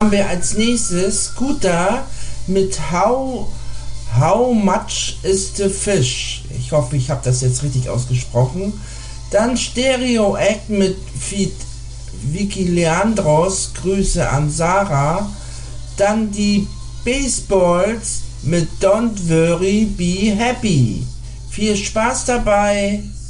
Haben wir als nächstes Scooter mit How Much is the Fish? Ich hoffe, ich habe das jetzt richtig ausgesprochen. Dann Stereo Act mit Vicky Leandros, Grüße an Sarah. Dann die Baseballs mit Don't Worry, Be Happy. Viel Spaß dabei!